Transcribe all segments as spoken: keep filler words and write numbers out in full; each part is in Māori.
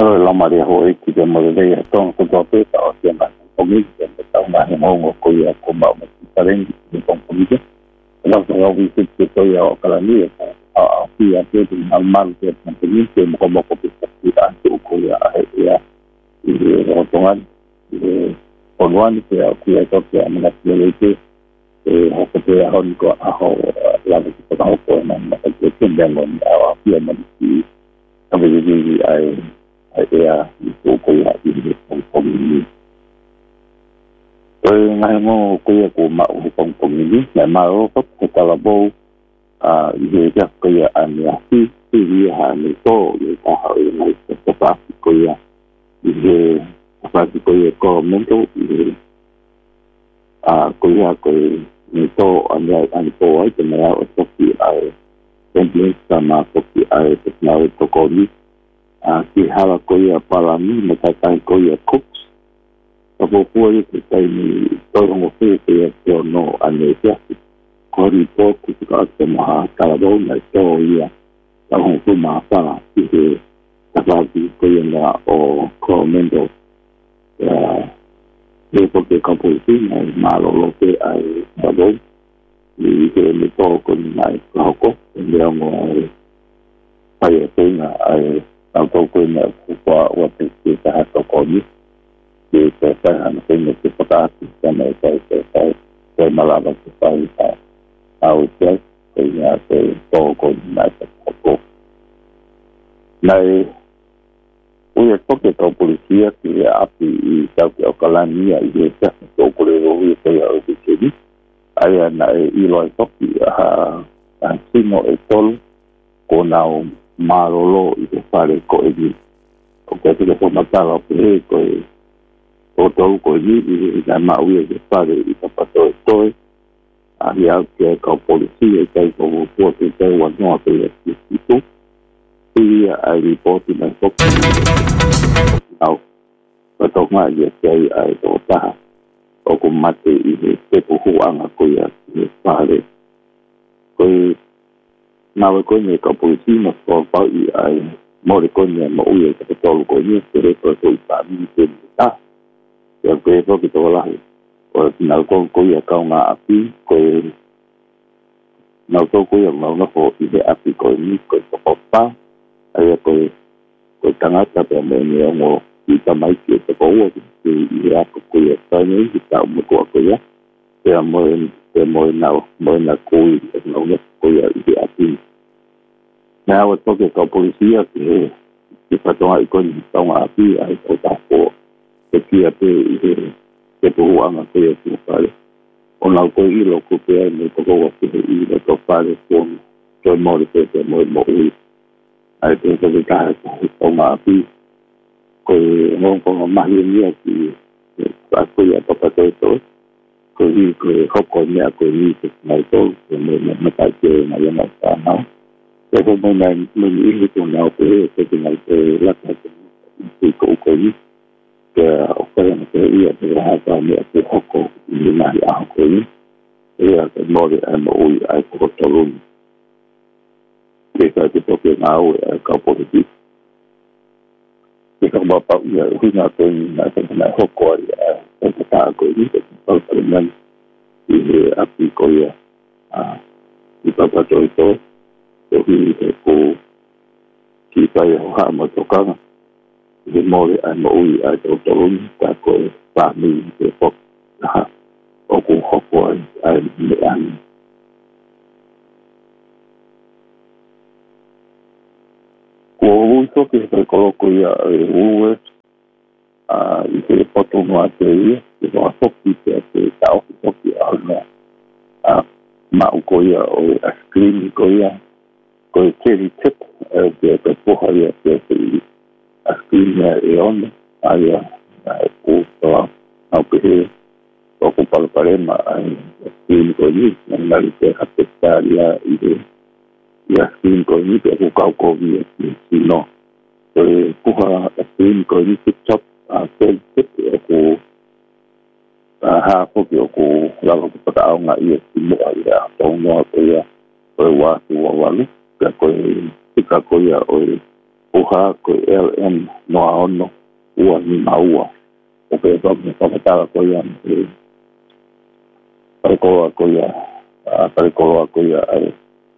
Alo la Maria hoi ki te mole e tong ko te ta o te ma ko mi te ta ma he mo ko ia ko ma ma taren ni ko ko mi te la ko vi te te to ia o kala ni a a fi a te mal mal te ko mi te mo ko ko te ta ko ia a ia i ro tongan e ko wan te a ku ia to te ma te le te e ho ko te a hon ko a ho la ni ko ta ko na ma te te ngon a fi ma ti a vi vi ai Ea i tōko ia i he pongpongi ni. Koe ngai ngō koe ko mao he pongpongi ni, mai mao kop he kalabou i he rea koe ane a hi, hi ria ha ne tō i taha e ngai te tapaki koe i he tapaki koe koromento i he koe a koe ne tō ane ane tō ai te mea o toki ai template sa ma toki ai te nau toko ni. Uh, ki hala koia palami me tai tai koia cooks ka pōpua i te tai ni torongo whee koia te o no ane teaki kori tōku tika ake maha karabou mai tō ia ka hongu maha whara i he tapaki koia nga o koromendo e poke kapoiti mai malolo te ai karabou i te me tōko ni mai kahoko e leongo ai pai a tenga ai Nau tau koe na kukua ua te te taha toko ni. Te te taha na koe te pataati. Tana e tai te tai. Koe malama te tai ta. Au te koe nga te toko ni nai te toko. Nai ui e toke tau polisia ki e api i tau ki o kalania i e te toko le rohi e te au te keri. Aia na e ilo e toki a sino e tolu ko nau marolo i te whare ko e ni. O kia te ko matala o pehe ko e o tau ko e ni i nai maui e te whare i te pato e toi. A hi au kia kau polisi e kai ko mupua te tau wanoa pe e ki titu. I a i ripoti mai toki au. Ka tau ngā i a kai ai tō taha. O ko mate i he te puhuanga ko i a ki whare. Ko e Nawe koe ka polisi ma so pau i ai mori koe ma ui e ka tolu koe ni te reto so i pa mi te ni ta. Ia koe so ki tō lahi. O nau koe koe a kau ngā api koe nau tō koe a mau nako i he api koe ni koe toko pa. Aia koe koe tangata pe me ni ongo i ta mai ki e te koua ki i he ako koe a taini i ta umu koa koe a. Te a moe te moe nau moe na koe e nau nako koe a i he api. Nā wa toke kau polisia ki ki patoa i koe ni taunga api ai tau tāko te kia te i he te puhuanga te e tū whare. O nau koe i loko pe ai me toko wa te i le tō whare kōna koe mori te te moe mo ui. Ai te toke kāhe koe taunga api koe ngongkonga mahi nia ki a koe a toka te tō. Koe i koe hoko mea koe ni te mai tō koe me matai te na iana whanau. Te ko mo mai mo ni i ko na o pe te te mai te la ka te ko ko ni ke o ka na te i te ha ta me te hoko ni mai a ko ni e a te mo a mo i a ko to lu ke ka te to ke na o a ka po ti ke ka ba pa i a hu na te na te na hoko a te ta ko ni te pa pa man i a pi ko ia a i pa pa to to Tohi e ko ki tai ho ha ma tokanga. He mole ai mo ui ai tō tōruni tā koe pāmi te pop. Ha, o ko hoko ai ai me ani. Ko ui toki he kai koloko ia e Woolworths i te poto noa te ia. Te noa toki te te taoki toki au noa. Ma u ko ia o a screen ko ia. Ko e keri tip e te te poha ia te te a screen e ona ai a e po toa au pehe o ko palaparema ai a screen ko ni na nari te hate tāria i te i a screen ko ni te ko kau ko vi e si no ko e poha a screen ko ni tip top a tel tip e ko a ha poki o ko lalo ko pata au nga i e si mo ai a tonga ko ia ko e wātu wa walu ka koe tika koe o e o ha ko L M no ono ua ni maua o pe to me to ta ko ya e pare ko ko ya pare ko ko ya ai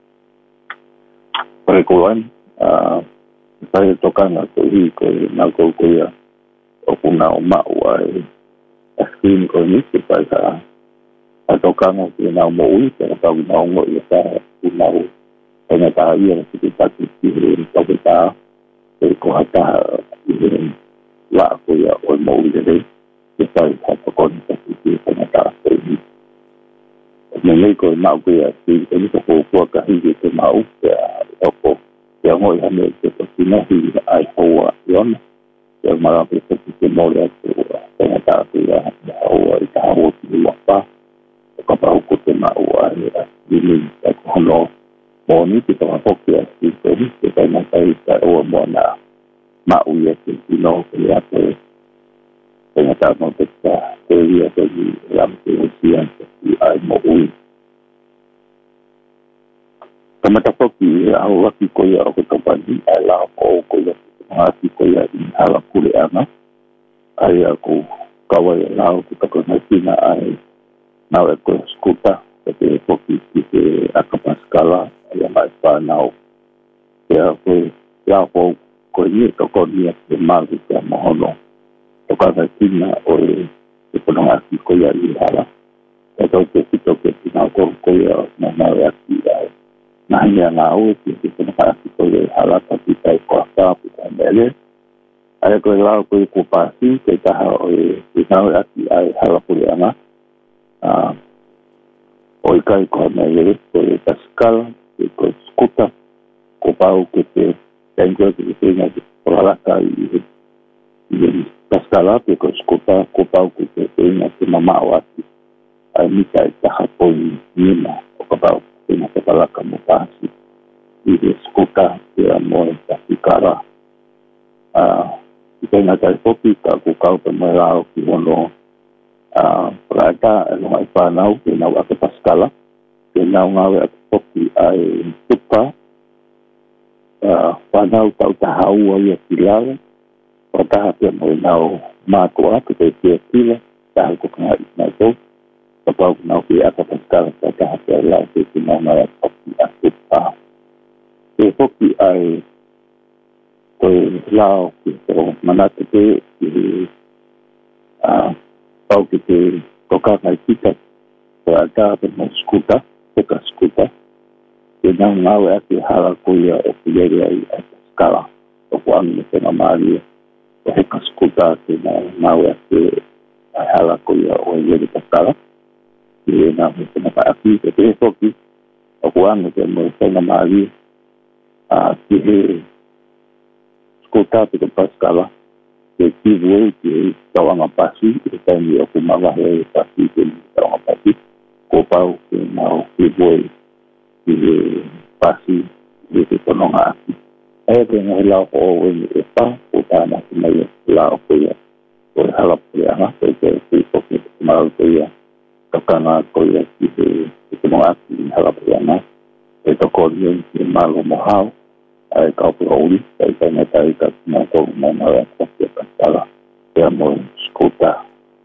pare ko an a pare to kan ko hi ko na ko ko ya o kuna o ma ua e askin ko ni se pa ka a to kan ko na mo ui te ta na mo ya ta kuna o ena ta ia se ta ki ki to ta e ko hata la ko ya o mo ui de se pa ka ko ni ta ki ena ta se ni me nei ko ma ko ya si ni ko ko ka hi ke ma u ya ko ya mo ya me ke ko si na hi ai ho yon ya ma pe se ki mo ya ko ena ta ko ya o ta o ti wa pa ko pa ko te ma u ai ni ni ko no mo ni te ta ko ya si ko ni te ta na ta ta o mo na ma u ya ki no ko ya te ena ta no te ta te ya te ya me si an ai mo ui kamata poki au waki ko ya o ko pandi ai la ko ko ya waki ko ya ni ala kule ana ai ko kawa ya la ko ko na sina ai na ko skuta te poki ki akapaskala ya mai pa na ya ko ya ko ko ni to ko ni te mal te mohono to ka sina o e ko na ko ya ni ala Então, que se toque na corpo ya na na ya ya na ya na o que se na para que foi hala para que sai costa para dele aí que lá ko ko pasi que tá o que na ya ai hala por ana ah o kai ko na ele ko ta escala ko escuta ko pau que te tenho que tenha por la calle y ta escala que ko escuta ko pau que te tenha que mamá o así ai mita e taha poi nima o kapau ina te palaka mo pasi i de skuta te a moe ta pikara i tena tai popi ka kukau te moe rao ki hono praeta e longa i whanau ke nau ake paskala ke nau ngawe ake popi ai tupa whanau tau ta haua i a kilawe o taha te moe nau mātua ke te te tila taha kukanga i nai tau Kapag na uki ata paskala sa kahapya lang sa sinamaya poki asip pa. E poki ay ko'y lao kito manatite i pau kiti kokakay kita sa ata mo skuta, teka skuta. Tinang ngawe ati hala kuya o kiyeri ay paskala. O kuang ni sinamali o heka skuta tinang ngawe ati hala kuya o kiyeri paskala. Ia na me na pa aki te te foki o kuanga te mo te na mali a ki he skota te te paskala te ki vue ki tawanga pasi te taimi o kumawa he pasi te tawanga pasi ko pau ke na o ki vue ki he pasi te te tononga aki e te nga he lao ko o wini e pa ko tāna ki mai lao ko ia o hala po ia nga te te te foki te kumau ko ia kakana ko ia ki te te mo aki hala piana e to ko ni ki malo mo hao ai ka po uli ai ka na tai ka mo ko mo na ya ko te sala e mo skuta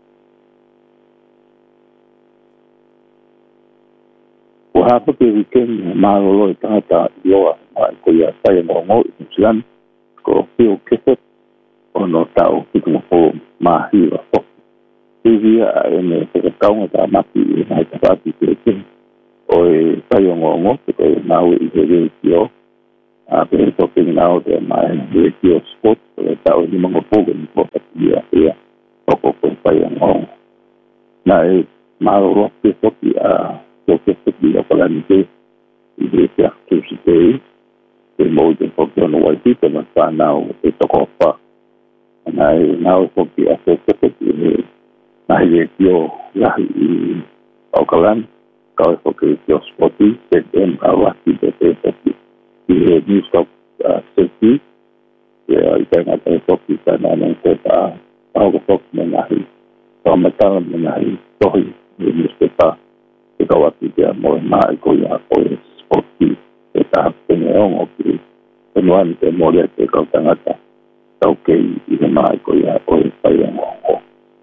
o ha po ke weekend malo lo ta ta yo ai ko ia sai mo mo sian ko fio ke o no tau ki mo po ma hi o Ivia ene te kaunga ta maki i mai ta pati te te o e tai o ngongo te koe nau i te rei kio a pe e toke nau te mai rei kio sport o e tau ni mango pogo ni po pati ia ea toko koe tai o ngongo na e maro roa te toki a toke toki o kalani te i rei te aktu si te i te mou te toki o no waiti te ma whanau e toko pa na e nau toki a te toki e Nahi e kio lahi i Auckland, kau e whake kio spoti, set em a waki te te whaki i he New South Safety, i tenga te whaki tana nang te ta auka whaki me nahi, tau matala me nahi tohi i newspaper, te kau waki te a moe mai ko ia ko e spoti, te ta hapene ongo ki penuan te moria te kau tangata tau kei i he mai ko ia o e pai a ngongo.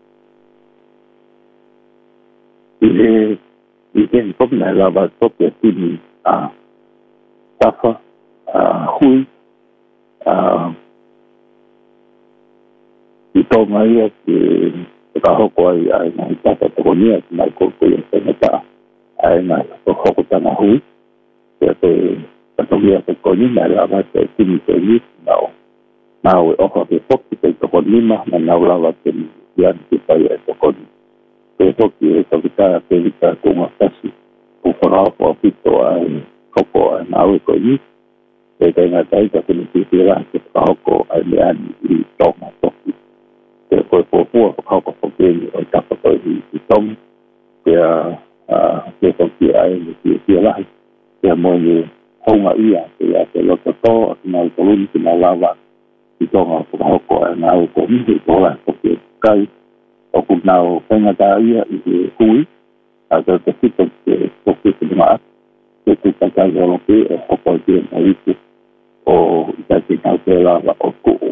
I he i he pop na lava pop e tini a tafa a hui a i tō mai a ki ka hoko ai ai nai tafa toko nia ki mai koko i a tangata ai nai hoko tana hui e te katongia te koni na lava te tini te nis nao nao e ofa te hoki te toko nima na nao lava te ian ki pai e toko ni te hoki e tokita te rita kunga kasi ku whanau a pito ai hoko ai nao e koni e te ngā taita kini ki tira ke hoko ai me ani i tonga toki te koe pōpua hoko whakeni o tapa koe i tonga te a te hoki ai ni ki tira te moini honga ia te a te loto tō a ki nau koluni ki nau lava i tonga whakahoko a nau ko mihi ko la koke kai o ku nau whenga tā ia i te hui a te te whito te koke te mga at te te takai o loke o hoko i te maritu o i tai te nau te lava o ku'u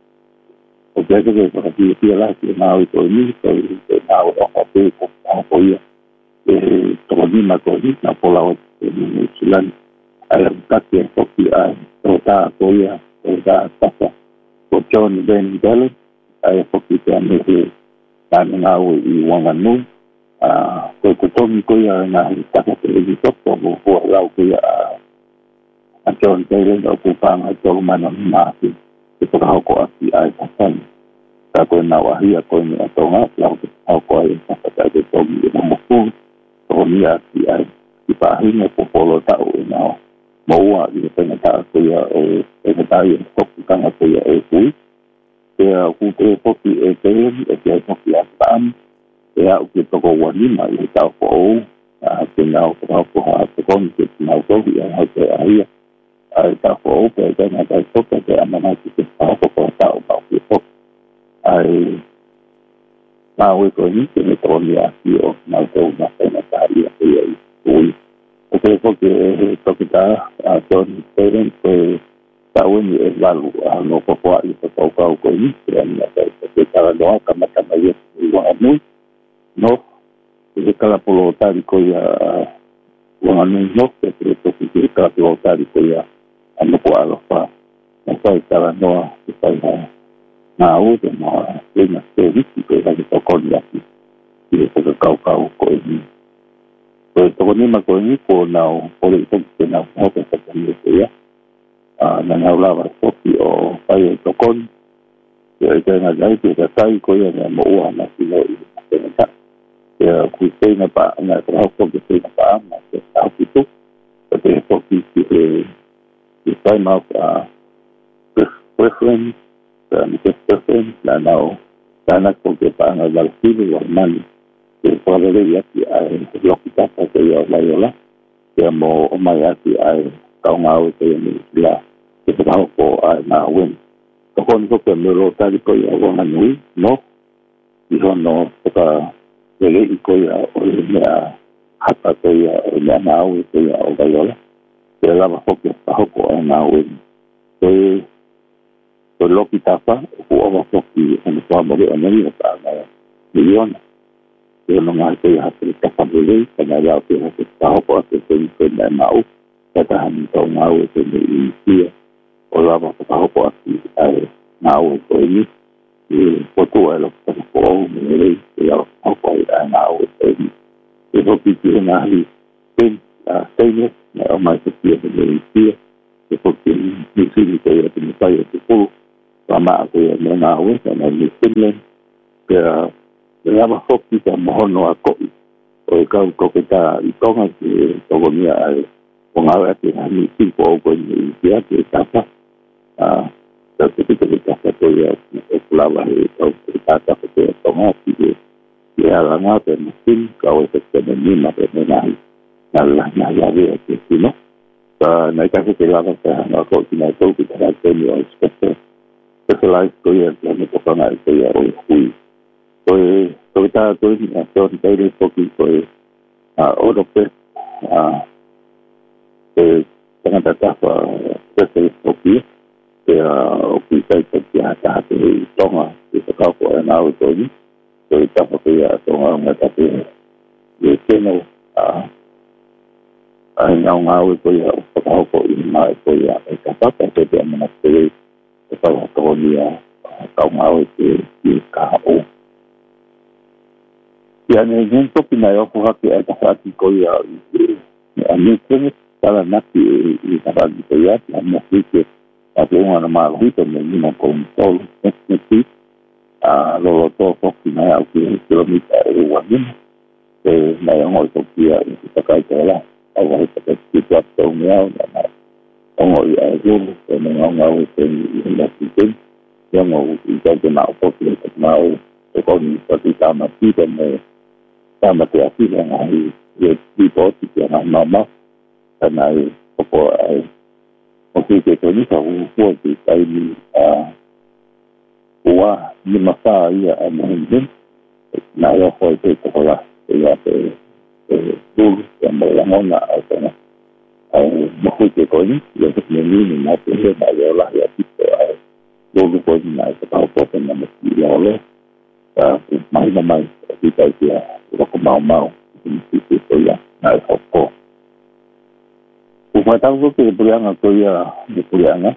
o te te te whakatia tia la ki nau i tō mihi ko i te nau o hoko ko hoko ia e toko nima ko i na pola o te mihi silani ai am taki e koki ai o tā ko ia o tā tapa ko John Ben Bell ai koki te amihi nāne ngāu i Wanganui ko te tongi ko ia ngā taka te rigi toko ko hua lau ko ia a John Bell o kupanga i tolu mana ni māti te whakahoko aki ai tatani ka koe nau ahia koe ni a tonga lau te whakahoko ai taka te tongi i mamoku ko ni aki ai i pāhinga po polo tau i nao maua i te tangata ko ia o e katai e koki kanga ko ia e kui e a ku te koki e te e te koki a taan e a uke toko wanima i he tau ko ou a te ngau ko hau ko haa te koni te ngau kohi a hau te ahia a e tau ko ou pe e tangata i koka te amana ki te hau ko ko tau pau ki koki a e ngau e ko ni te me toni a ki o ngau kou na tangata i a te ia i kui o te koki e tokita a John Parent ko tawen e lalu a no popo i te tau kau ko ni e ni a te te tala noa kamata mai e i Wanganui no e kala polo tari ko ia Wanganui no te te toki e kala polo tari ko ia a no po alofa e kai tala noa e kai ha na o te noa e na te riki ko e te tokoni aki i te kau kau ko ni ko toko nima ko ni ko nau pole i toki te nau hoka sa kani e te ia na nau lava toki o pai e tokoni e te nga jai te katai ko ia nga mo ua na sino i te nga ta e kui te nga pa nga te hau toki te nga pa nga te hau pitu e te toki ki e i time out preference ni te preference na nau tana ko te pa nga valsini wa mani e whakare i ati ai loki tata te ia lai ola e mo o mai ati ai kaungau te ia ni sila te whakahoko ai nā wen toko ni koke me ro tari ko ia Wanganui no i hono whaka rele i ko ia o i mea hata te ia o mea nāu te ia o lai ola te lava hoke whakahoko ai nā wen te te loki tata ku ova toki ane whamore o neri o tā ngā miliona e no ngā te ia te tapabele ka ngā rau te hake whakahoko a te te i mea nāu ka tahani tau ngāu e te me i tia o lava whakahoko a ki ai ngāu e koe ni e potua e loko tako au me rei e au whakahoko ai ngāu e koe ni e hoki ki e ngā hi ten stainless na o mai te tia te me i tia e hoki ni siri te ia te mitai e te pulu ka maa te ia me ngāu e ka ngā ni Finland ke e lava hoki ka mohono a koi o e kau koke tā i tonga ki toko nia ai o ngā ati hani sinko au koe ni i ati e tapa tau te pita ki tapa to ia e kulawa he tau te tata ko te tonga ki e i ala ngā te masin ka o te tene nima te menahi nā la yawe a te sino ka nai kake te lava te hanga ko ki nai tau ki te rā teni o specialized ko ia te hane tokanga i te ia o i hui koe koe tā koe ni a tōni teire toki koe o rope e tanga tatafa pese kopi e o ki sai te kia ta te tonga te takau ko e nau tōni te tapa te a tonga ngā tape e tēnau a a ngau ngau e koe o takau ko i mai koe a e kapata te te amana te rei te tau hatoni a tau ngau e te ki ka o ia ne ngen topi nai oku haki e tawhati koe a a ni tene tala naki i tawhati koe a a mo hike a te unga na maa hita me nina koe tolu nekneti a lolo tō toki nai au ki kilomita e ua nina e nai ongo i toki a i takai te la au wahi taka ki tua tau meau na nai ongo i a hulu e me ngau ngau i teni i nasi teni i ongo i taute nao toki e tak nao e koni tati tama tita me tama te atile ngai e tipo ti te ngai mama nai popo ai o ki te toni ka ua ki taimi a ua ni masa ia a mahindim na ea hoi te tokola e ia te tulu e mai langona au tena ai mahui te koni ia te menini na te he na ea lahi a tito ai tulu koni na e te tau pote na mati ia ole mai na mai ki tai ki a roko mau mau ki te toia na e hoko Uma tau ko ke pulianga ko ia de pulianga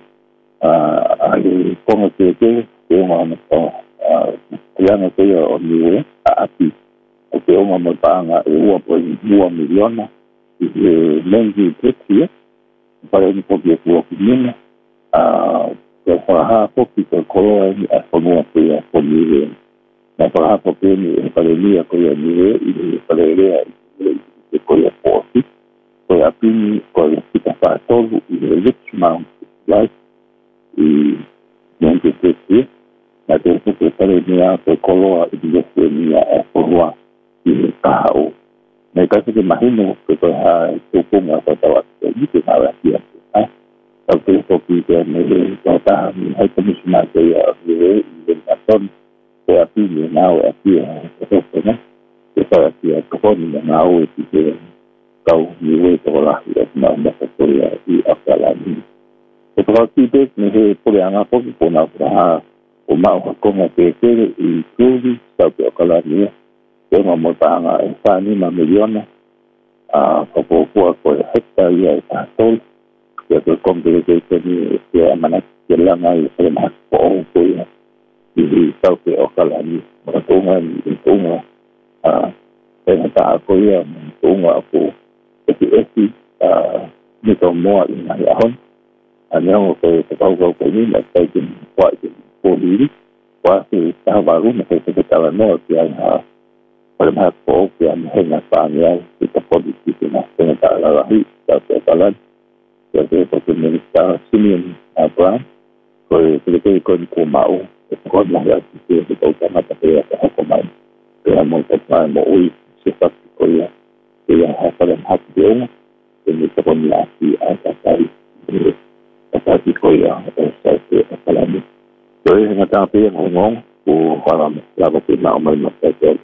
a ai konga ke ke ke uma na ko pulianga ko ia o niwe a ati o ke uma mo tanga e ua po ua miliona e mengi pretia para ni ko ke ko mina a ko ha ko ki ko ko a ko no ke a ko niwe na ko ha ko ke ni para ni ko ia niwe i para rea i ko ia po Koe apini, koe kita whaatolu i le rich mount life i nente te tia. Nā te uke pare mea koe koloa i lese mea e korua i le kahao. Nei kasi ke mahino koe koe haa tukunga koe tawa te ite hawa kia te. Tau te uke te me le koe taha mi hai komisina koe a le i le maton koe apini nao e apia e hosena. Koe tawa kia kokoni na nao e ti te kau niwe toko lahi e tina umasa korea i Afgalani. E toko kipe ni he pole anga poki kona kuraha o mao hakonga te tere i kuri sau te Afgalani e ngā motanga e whanima miliona a kapopua koe hekta ia e tātol e koe kompere te teni e te amanaki ke langa i kare mahaki po ohu koe i sau te Afgalani mara tunga i tunga a e ngata a koea tunga a po Eki eki ni tau moa i ngai ahon. A neongo koe te kau kau koe ni na kai te kwa i te pōhiri. Kwa se taha waru na kei te tala noa ki ai ha pare maha ko o ki ai henga whaangi ai ki ta podi ki te na tenga ta larahi ta te talan. Kia te koe minister Simeon Brown. Koe te kei koe ni ko mau. E te koe nahi ai ki te kau tamata kei a te hoko mai. Kei a mo te mai mo ui se whaki koe ia. Ia hafara haki te onga, te me te koni aki a tatai, a tatai koia o sau te akalani. Koe hinga tāpea ngong, o wharama, lava te nao mai ma tatai.